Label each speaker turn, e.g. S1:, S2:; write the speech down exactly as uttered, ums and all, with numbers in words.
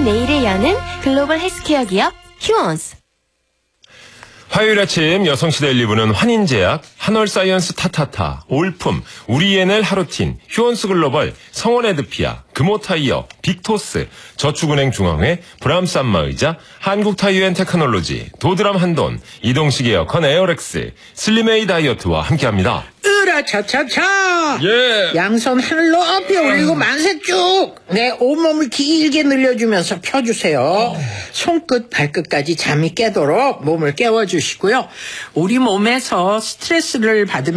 S1: 아름다운 내일을 여는 글로벌 헬스케어 기업 휴원스.
S2: 화요일 아침 여성시대 일, 이 부는 환인제약, 한월사이언스 타타타, 올품, 우리엔엘 하루틴, 휴원스 글로벌, 성원에드피아, 금호타이어, 빅토스, 저축은행 중앙회, 브람스 안마의자, 한국타이어앤테크놀로지, 도드람 한돈, 이동식 에어컨 에어렉스, 슬림에이 다이어트와 함께합니다.
S3: 으라차차차.
S2: 예.
S3: 양손 하늘로 어깨 올리고 만세 쭉. 내 온몸을 길게 늘려주면서 펴주세요. 손끝 발끝까지 잠이 깨도록 몸을 깨워주시고요. 우리 몸에서 스트레스를 받으면